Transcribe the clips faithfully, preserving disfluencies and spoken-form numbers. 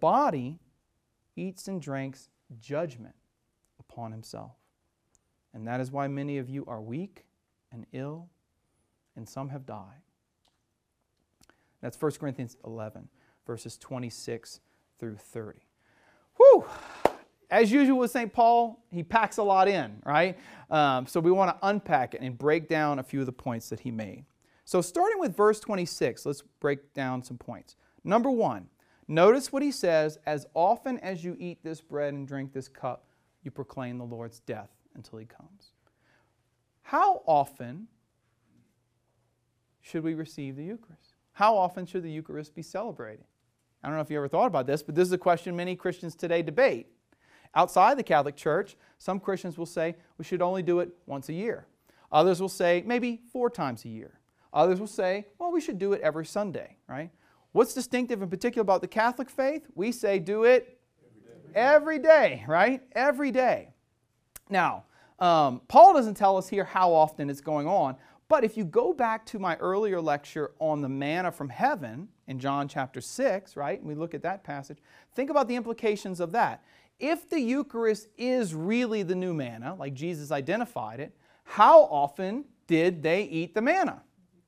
body eats and drinks judgment upon himself. And that is why many of you are weak and ill, and some have died. That's First Corinthians eleven, verses twenty-six through thirty. Whew! As usual with Saint Paul, he packs a lot in, right? Um, so we want to unpack it and break down a few of the points that he made. So starting with verse twenty-six, let's break down some points. Number one, notice what he says, as often as you eat this bread and drink this cup, you proclaim the Lord's death until he comes. How often should we receive the Eucharist? How often should the Eucharist be celebrated? I don't know if you ever thought about this, but this is a question many Christians today debate. Outside the Catholic Church, some Christians will say we should only do it once a year. Others will say maybe four times a year. Others will say, well, we should do it every Sunday, right? What's distinctive in particular about the Catholic faith? We say do it every day, every day right? Every day. Now, um, Paul doesn't tell us here how often it's going on, but if you go back to my earlier lecture on the manna from heaven in John chapter six, right, and we look at that passage, think about the implications of that. If the Eucharist is really the new manna, like Jesus identified it, how often did they eat the manna?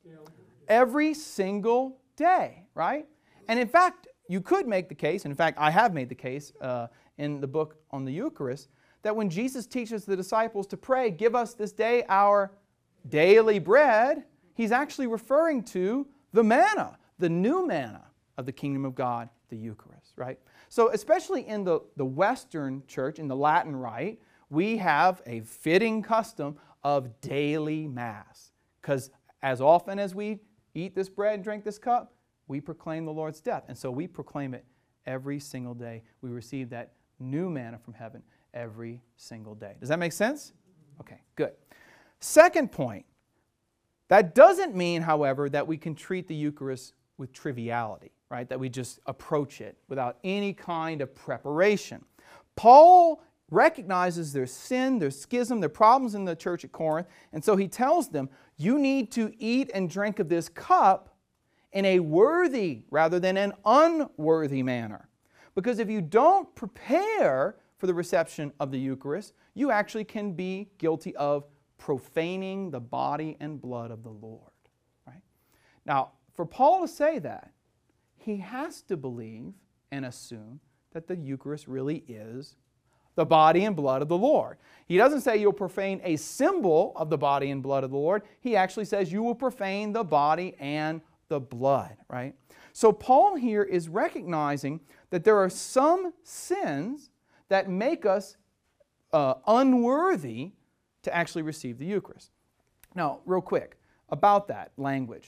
Every single day, right? And in fact, you could make the case, and in fact, I have made the case uh, in the book on the Eucharist, that when Jesus teaches the disciples to pray, give us this day our daily bread, he's actually referring to the manna, the new manna of the kingdom of God, the Eucharist, right? So especially in the, the Western church, in the Latin Rite, we have a fitting custom of daily Mass. Because as often as we eat this bread and drink this cup, we proclaim the Lord's death. And so we proclaim it every single day. We receive that new manna from heaven every single day. Does that make sense? Okay, good. Second point, that doesn't mean, however, that we can treat the Eucharist with triviality, right? That we just approach it without any kind of preparation. Paul recognizes their sin, their schism, their problems in the church at Corinth, and so he tells them, you need to eat and drink of this cup in a worthy rather than an unworthy manner. Because if you don't prepare for the reception of the Eucharist, you actually can be guilty of profaning the body and blood of the Lord. Right? Now, for Paul to say that, he has to believe and assume that the Eucharist really is the body and blood of the Lord. He doesn't say you'll profane a symbol of the body and blood of the Lord. He actually says you will profane the body and the blood, right? So Paul here is recognizing that there are some sins that make us uh, unworthy to actually receive the Eucharist. Now, real quick, about that language.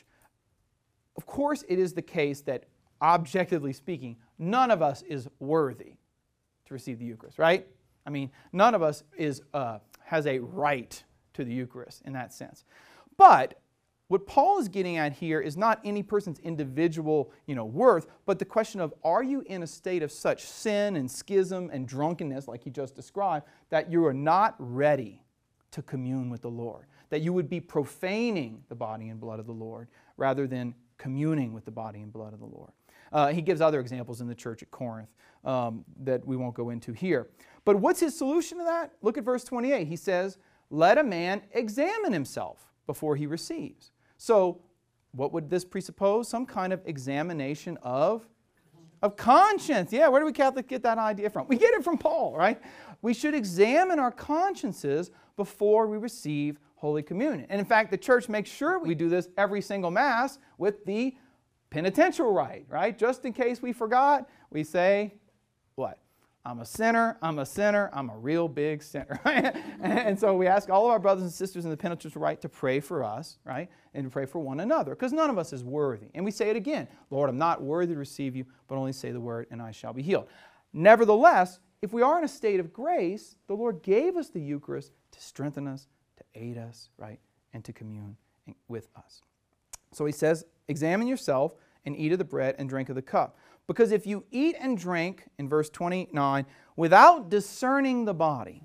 Of course, it is the case that, objectively speaking, none of us is worthy to receive the Eucharist, right? I mean, none of us is uh, has a right to the Eucharist in that sense. But what Paul is getting at here is not any person's individual, you know, worth, but the question of, are you in a state of such sin and schism and drunkenness, like he just described, that you are not ready to commune with the Lord, that you would be profaning the body and blood of the Lord rather than communing with the body and blood of the Lord. Uh, he gives other examples in the church at Corinth um, that we won't go into here. But what's his solution to that? Look at verse twenty-eight. He says, let a man examine himself before he receives. So what would this presuppose? Some kind of examination of, of conscience. Yeah, where do we Catholics get that idea from? We get it from Paul, right? We should examine our consciences before we receive Holy Communion. And in fact, the church makes sure we do this every single Mass with the penitential rite, right? Just in case we forgot, we say, what? I'm a sinner, I'm a sinner, I'm a real big sinner. And so we ask all of our brothers and sisters in the penitential rite to pray for us, right? And to pray for one another, because none of us is worthy. And we say it again, Lord, I'm not worthy to receive you, but only say the word and I shall be healed. Nevertheless, if we are in a state of grace, the Lord gave us the Eucharist to strengthen us, to aid us, right? And to commune with us. So he says, examine yourself and eat of the bread and drink of the cup. Because if you eat and drink, in verse twenty-nine, without discerning the body,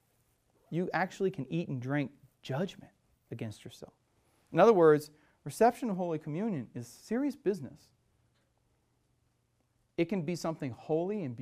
you actually can eat and drink judgment against yourself. In other words, reception of Holy Communion is serious business. It can be something holy and